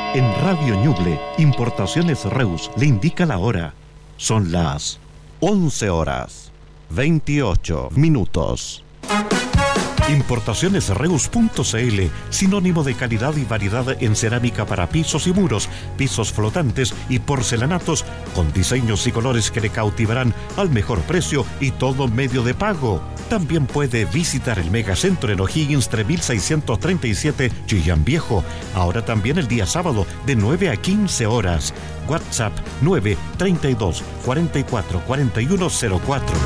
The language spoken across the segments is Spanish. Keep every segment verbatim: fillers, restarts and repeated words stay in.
En Radio Ñuble, Importaciones Reus le indica la hora. Son las once horas, veintiocho minutos. Importaciones Reus punto c l, sinónimo de calidad y variedad en cerámica para pisos y muros, pisos flotantes y porcelanatos, con diseños y colores que le cautivarán al mejor precio y todo medio de pago. También puede visitar el Megacentro en O'Higgins tres mil seiscientos treinta y siete, Chillán Viejo. Ahora también el día sábado de nueve a quince horas. WhatsApp nueve treinta y dos, cuarenta y cuatro, cuarenta y uno cero cuatro.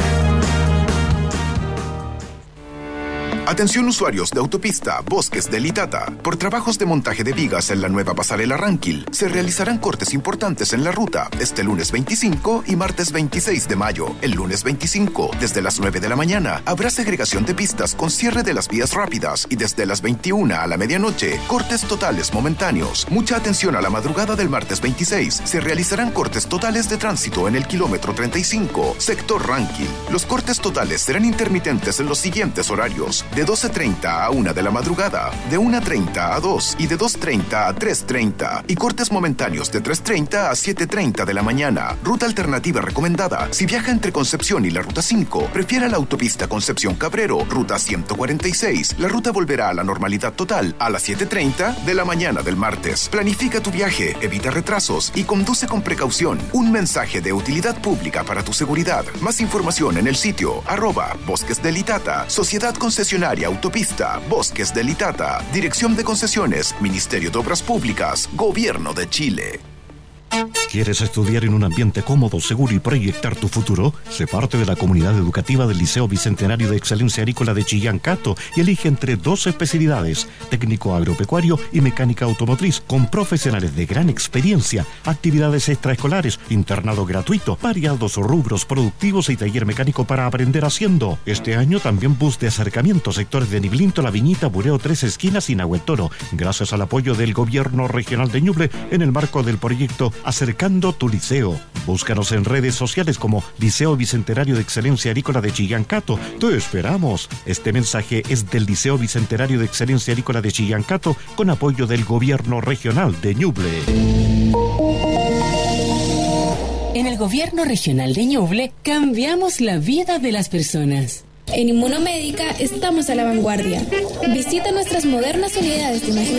Atención usuarios de autopista Bosques del Itata. Por trabajos de montaje de vigas en la nueva pasarela Ranquil, se realizarán cortes importantes en la ruta este lunes veinticinco y martes veintiséis de mayo. El lunes veinticinco, desde las nueve de la mañana, habrá segregación de pistas con cierre de las vías rápidas y desde las veintiuna a la medianoche, cortes totales momentáneos. Mucha atención a la madrugada del martes veintiséis. Se realizarán cortes totales de tránsito en el kilómetro treinta y cinco, sector Ranquil. Los cortes totales serán intermitentes en los siguientes horarios: de doce treinta a una de la madrugada, de una treinta a dos y de dos treinta a tres treinta, y cortes momentáneos de tres treinta a siete treinta de la mañana. Ruta alternativa recomendada: si viaja entre Concepción y la Ruta cinco, prefiera la autopista Concepción Cabrero, Ruta ciento cuarenta y seis. La ruta volverá a la normalidad total a las siete treinta de la mañana del martes. Planifica tu viaje, evita retrasos y conduce con precaución. Un mensaje de utilidad pública para tu seguridad. Más información en el sitio arroba Bosques del Itata, Sociedad Concesionaria Autopista Bosques del Itata, Dirección de Concesiones, Ministerio de Obras Públicas, Gobierno de Chile. ¿Quieres estudiar en un ambiente cómodo, seguro y proyectar tu futuro? Sé parte de la comunidad educativa del Liceo Bicentenario de Excelencia Agrícola de Chillán Cato y elige entre dos especialidades: técnico agropecuario y mecánica automotriz, con profesionales de gran experiencia, actividades extraescolares, internado gratuito, variados rubros productivos y taller mecánico para aprender haciendo. Este año también bus de acercamiento, sectores de Niblinto, La Viñita, Bureo Tres Esquinas y Nahuel Toro, gracias al apoyo del Gobierno Regional de Ñuble en el marco del proyecto Acercando tu Liceo. Búscanos en redes sociales como Liceo Bicentenario de Excelencia Agrícola de Chillán Cato. Te esperamos. Este mensaje es del Liceo Bicentenario de Excelencia Agrícola de Chillán Cato con apoyo del Gobierno Regional de Ñuble. En el Gobierno Regional de Ñuble cambiamos la vida de las personas. En Inmunomédica estamos a la vanguardia. Visita nuestras modernas unidades de imaginación